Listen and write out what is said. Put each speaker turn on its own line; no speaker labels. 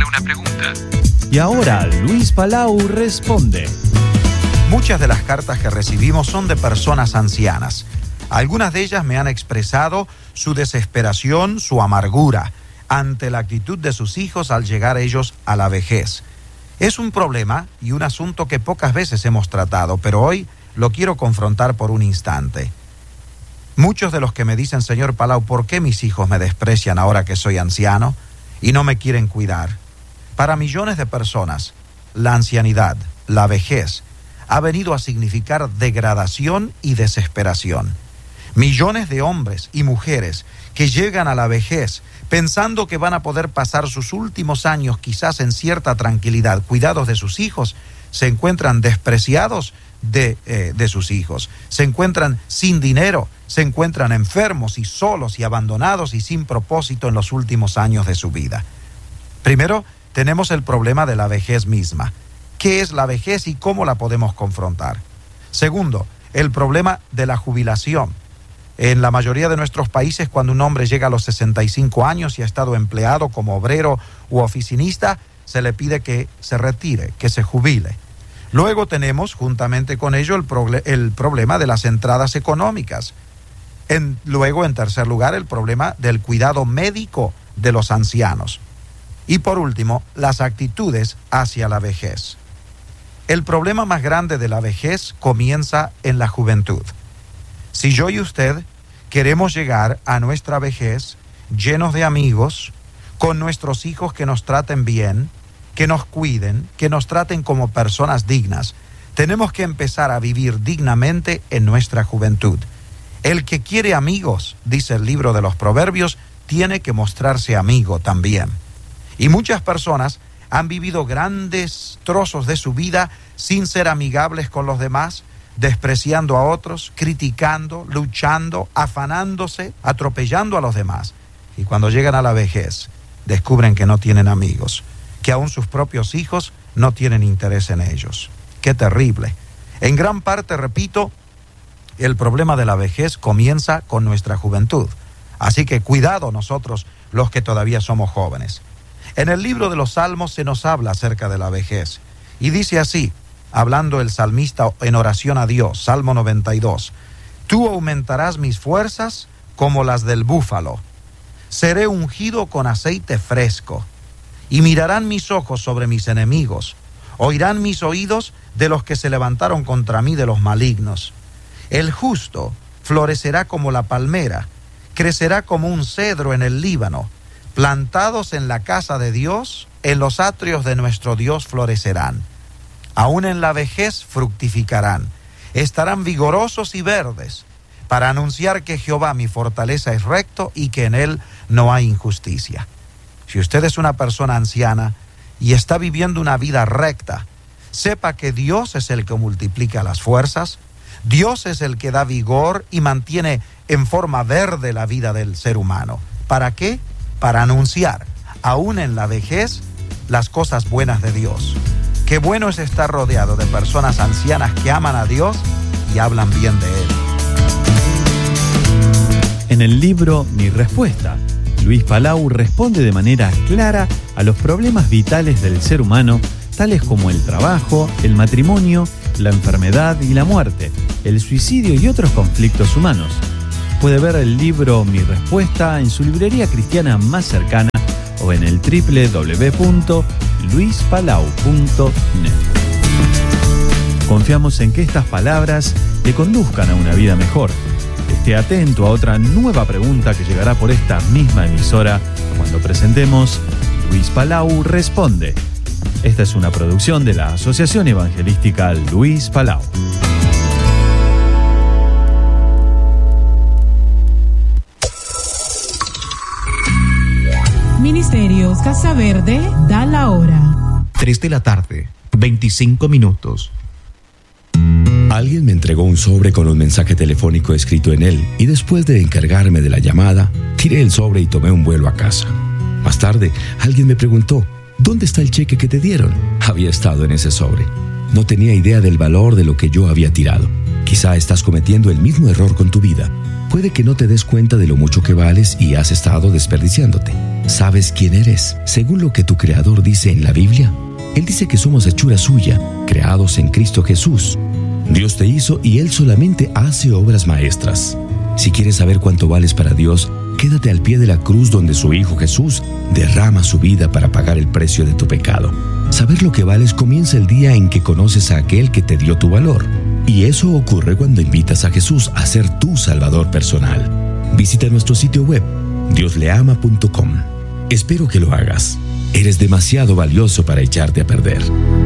una pregunta.
Y ahora Luis Palau responde.
Muchas de las cartas que recibimos son de personas ancianas. Algunas de ellas me han expresado su desesperación, su amargura, ante la actitud de sus hijos al llegar ellos a la vejez. Es un problema y un asunto que pocas veces hemos tratado, pero hoy lo quiero confrontar por un instante. Muchos de los que me dicen, señor Palau, ¿por qué mis hijos me desprecian ahora que soy anciano y no me quieren cuidar? Para millones de personas, la ancianidad, la vejez, ha venido a significar degradación y desesperación. Millones de hombres y mujeres que llegan a la vejez pensando que van a poder pasar sus últimos años quizás en cierta tranquilidad, cuidados de sus hijos, se encuentran despreciados de sus hijos, se encuentran sin dinero, se encuentran enfermos y solos y abandonados y sin propósito en los últimos años de su vida. Primero, tenemos el problema de la vejez misma. ¿Qué es la vejez y cómo la podemos confrontar? Segundo, el problema de la jubilación. En la mayoría de nuestros países, cuando un hombre llega a los 65 años y ha estado empleado como obrero u oficinista, se le pide que se retire, que se jubile. Luego tenemos, juntamente con ello, el problema de las entradas económicas. Luego, en tercer lugar, el problema del cuidado médico de los ancianos. Y por último, las actitudes hacia la vejez. El problema más grande de la vejez comienza en la juventud. Si yo y usted queremos llegar a nuestra vejez llenos de amigos, con nuestros hijos que nos traten bien, que nos cuiden, que nos traten como personas dignas, tenemos que empezar a vivir dignamente en nuestra juventud. El que quiere amigos, dice el libro de los Proverbios, tiene que mostrarse amigo también. Y muchas personas han vivido grandes trozos de su vida sin ser amigables con los demás, despreciando a otros, criticando, luchando, afanándose, atropellando a los demás. Y cuando llegan a la vejez, descubren que no tienen amigos, que aún sus propios hijos no tienen interés en ellos. ¡Qué terrible! En gran parte, repito, el problema de la vejez comienza con nuestra juventud. Así que cuidado nosotros, los que todavía somos jóvenes. En el libro de los Salmos se nos habla acerca de la vejez. Y dice así, hablando el salmista en oración a Dios, Salmo 92, «Tú aumentarás mis fuerzas como las del búfalo. Seré ungido con aceite fresco. Y mirarán mis ojos sobre mis enemigos. Oirán mis oídos de los que se levantaron contra mí, de los malignos. El justo florecerá como la palmera, crecerá como un cedro en el Líbano. Plantados en la casa de Dios, en los atrios de nuestro Dios florecerán. Aún en la vejez fructificarán. Estarán vigorosos y verdes, para anunciar que Jehová mi fortaleza es recto y que en él no hay injusticia». Si usted es una persona anciana y está viviendo una vida recta, sepa que Dios es el que multiplica las fuerzas, Dios es el que da vigor y mantiene en forma verde la vida del ser humano. ¿Para qué? Para anunciar, aún en la vejez, las cosas buenas de Dios. Qué bueno es estar rodeado de personas ancianas que aman a Dios y hablan bien de Él.
En el libro Mi Respuesta, Luis Palau responde de manera clara a los problemas vitales del ser humano, tales como el trabajo, el matrimonio, la enfermedad y la muerte, el suicidio y otros conflictos humanos. Puede ver el libro Mi Respuesta en su librería cristiana más cercana o en el www.luispalau.net. Confiamos en que estas palabras le conduzcan a una vida mejor. Esté atento a otra nueva pregunta que llegará por esta misma emisora cuando presentemos Luis Palau Responde. Esta es una producción de la Asociación Evangelística Luis Palau.
Ministerios Casa Verde da la hora.
3 de la tarde, 25 minutos. Alguien me entregó un sobre con un mensaje telefónico escrito en él y después de encargarme de la llamada, tiré el sobre y tomé un vuelo a casa. Más tarde, alguien me preguntó, ¿dónde está el cheque que te dieron? Había estado en ese sobre. No tenía idea del valor de lo que yo había tirado. Quizá estás cometiendo el mismo error con tu vida. Puede que no te des cuenta de lo mucho que vales y has estado desperdiciándote. ¿Sabes quién eres? Según lo que tu Creador dice en la Biblia. Él dice que somos hechura suya, creados en Cristo Jesús. Dios te hizo y Él solamente hace obras maestras. Si quieres saber cuánto vales para Dios, quédate al pie de la cruz donde su Hijo Jesús derrama su vida para pagar el precio de tu pecado. Saber lo que vales comienza el día en que conoces a aquel que te dio tu valor. Y eso ocurre cuando invitas a Jesús a ser tu Salvador personal. Visita nuestro sitio web, diosleama.com. Espero que lo hagas. Eres demasiado valioso para echarte a perder.